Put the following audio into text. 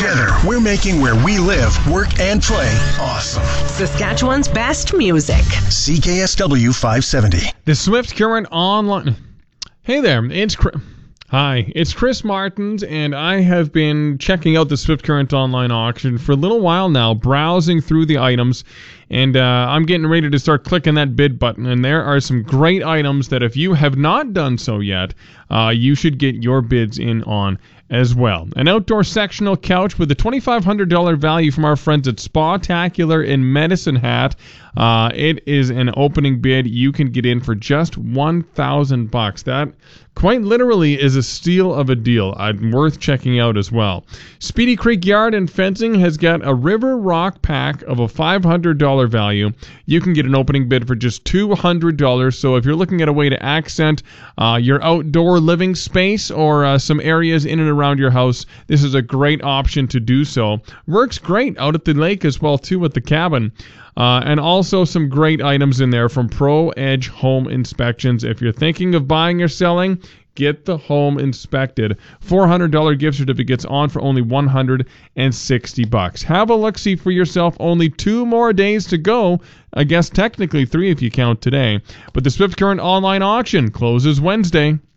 Together, we're making where we live, work, and play awesome. Saskatchewan's best music. CKSW 570. The Swift Current Online. Hey there, it's Chris Martins, and I have been checking out the Swift Current Online auction for a little while now, browsing through the items, and I'm getting ready to start clicking that bid button, and there are some great items that if you have not done so yet, you should get your bids in on as well. An outdoor sectional couch with a $2,500 value from our friends at Spatacular in Medicine Hat. It is an opening bid. You can get in for just $1,000. That quite literally is a steal of a deal. Worth checking out as well. Speedy Creek Yard and Fencing has got a River Rock pack of a $500 value. You can get an opening bid for just $200. So if you're looking at a way to accent your outdoor living space or some areas in and around your house, this is a great option to do so. Works great out at the lake as well too at the cabin. And also some great items in there from Pro Edge Home Inspections. If you're thinking of buying or selling, get the home inspected. $400 gift certificates on for only $160. Have a look-see for yourself. Only 2 more days to go. I guess technically 3 if you count today. But the Swift Current Online auction closes Wednesday.